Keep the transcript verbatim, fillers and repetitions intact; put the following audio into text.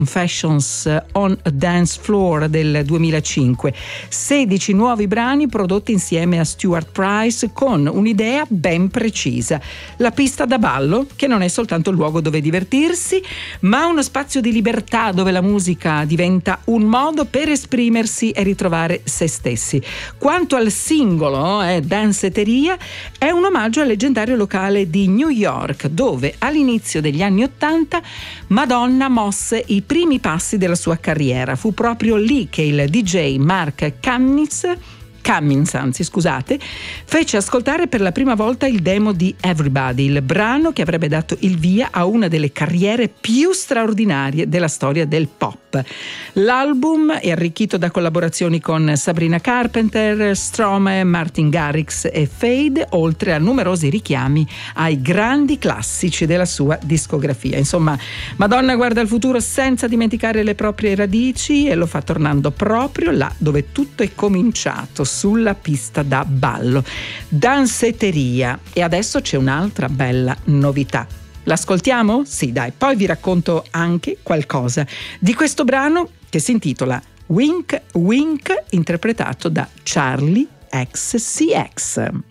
Fashions on a Dance Floor del duemilacinque. sedici nuovi brani prodotti insieme a Stuart Price con un'idea ben precisa: la pista da ballo, che non è soltanto un luogo dove divertirsi, ma uno spazio di libertà dove la musica diventa un modo per esprimersi e ritrovare se stessi. Quanto al singolo, eh, Danceteria, è un omaggio al leggendario locale di New York, dove all'inizio degli anni Ottanta Madonna mosse i primi passi della sua carriera. Fu proprio lì che il D J Mark Cummins Cummins, anzi scusate, fece ascoltare per la prima volta il demo di Everybody, il brano che avrebbe dato il via a una delle carriere più straordinarie della storia del pop. L'album è arricchito da collaborazioni con Sabrina Carpenter, Stromae, Martin Garrix e Fade, oltre a numerosi richiami ai grandi classici della sua discografia. Insomma, Madonna guarda al futuro senza dimenticare le proprie radici e lo fa tornando proprio là dove tutto è cominciato, sulla pista da ballo. Danceteria. E adesso c'è un'altra bella novità. L'ascoltiamo? Sì, dai, poi vi racconto anche qualcosa di questo brano che si intitola Wink Wink, interpretato da Charlie X C X.